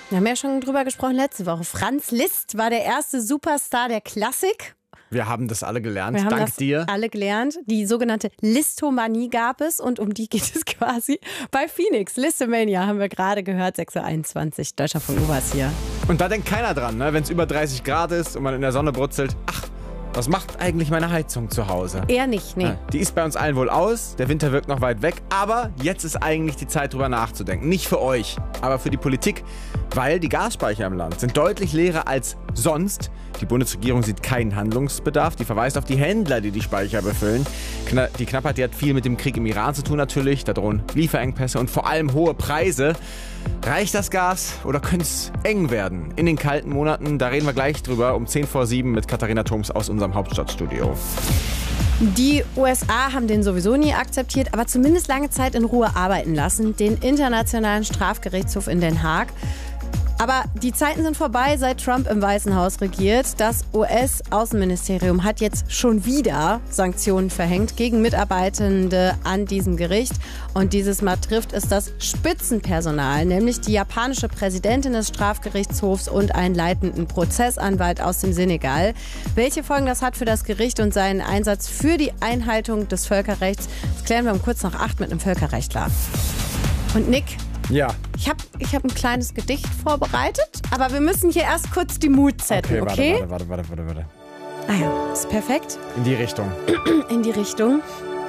Wir haben ja schon drüber gesprochen letzte Woche. Franz Liszt war der erste Superstar der Klassik. Wir haben das alle gelernt, Wir haben dank das dir. alle gelernt. Die sogenannte Listomanie gab es und um die geht es quasi bei Phoenix. Listomania haben wir gerade gehört, 6.21 Uhr, Deutschlandfunk Nova hier. Und da denkt keiner dran, ne? Wenn es über 30 Grad ist und man in der Sonne brutzelt. Ach, was macht eigentlich meine Heizung zu Hause? Eher nicht, nee. Ja, die ist bei uns allen wohl aus, der Winter wirkt noch weit weg, aber jetzt ist eigentlich die Zeit, drüber nachzudenken. Nicht für euch, aber für die Politik, weil die Gasspeicher im Land sind deutlich leerer als sonst. Die Bundesregierung sieht keinen Handlungsbedarf, die verweist auf die Händler, die die Speicher befüllen. Die Knappheit, die hat viel mit dem Krieg im Iran zu tun natürlich, da drohen Lieferengpässe und vor allem hohe Preise. Reicht das Gas oder könnte es eng werden in den kalten Monaten? Da reden wir gleich drüber um 6:50 mit Katharina Thoms aus unserem Hauptstadtstudio. Die USA haben den sowieso nie akzeptiert, aber zumindest lange Zeit in Ruhe arbeiten lassen, den Internationalen Strafgerichtshof in Den Haag. Aber die Zeiten sind vorbei, seit Trump im Weißen Haus regiert. Das US-Außenministerium hat jetzt schon wieder Sanktionen verhängt gegen Mitarbeitende an diesem Gericht. Und dieses Mal trifft es das Spitzenpersonal, nämlich die japanische Präsidentin des Strafgerichtshofs und einen leitenden Prozessanwalt aus dem Senegal. Welche Folgen das hat für das Gericht und seinen Einsatz für die Einhaltung des Völkerrechts, das klären wir um kurz nach 8 mit einem Völkerrechtler. Und Nick? Ja. Ich hab ein kleines Gedicht vorbereitet, aber wir müssen hier erst kurz die Mut setzen, okay? Warte. Ah ja, ist perfekt. In die Richtung. In die Richtung.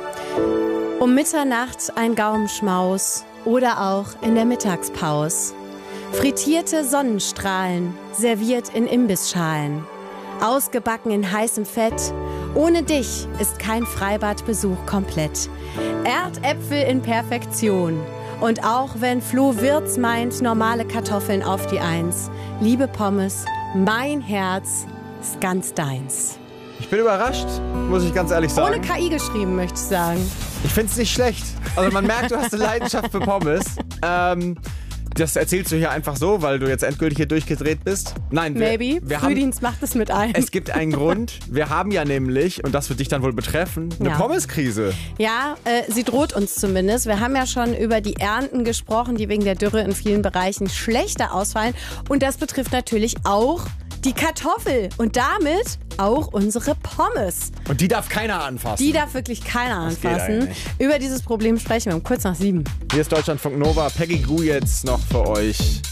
Um Mitternacht ein Gaumenschmaus oder auch in der Mittagspause. Frittierte Sonnenstrahlen, serviert in Imbissschalen. Ausgebacken in heißem Fett. Ohne dich ist kein Freibadbesuch komplett. Erdäpfel in Perfektion. Und auch wenn Flo Wirtz meint, normale Kartoffeln auf die Eins. Liebe Pommes, mein Herz ist ganz deins. Ich bin überrascht, muss ich ganz ehrlich sagen. Ohne KI geschrieben, möchte ich sagen. Ich finde es nicht schlecht. Also man merkt, du hast eine Leidenschaft für Pommes. Das erzählst du hier einfach so, weil du jetzt endgültig hier durchgedreht bist? Nein, wir Frühdienst macht es mit ein. Es gibt einen Grund. Wir haben ja nämlich, und das wird dich dann wohl betreffen, eine Pommeskrise. Ja, sie droht uns zumindest. Wir haben ja schon über die Ernten gesprochen, die wegen der Dürre in vielen Bereichen schlechter ausfallen. Und das betrifft natürlich auch die Kartoffel und damit auch unsere Pommes. Und die darf keiner anfassen. Die darf wirklich keiner anfassen. Über dieses Problem sprechen wir um kurz nach 7. Hier ist Deutschlandfunk Nova. Peggy Gou jetzt noch für euch.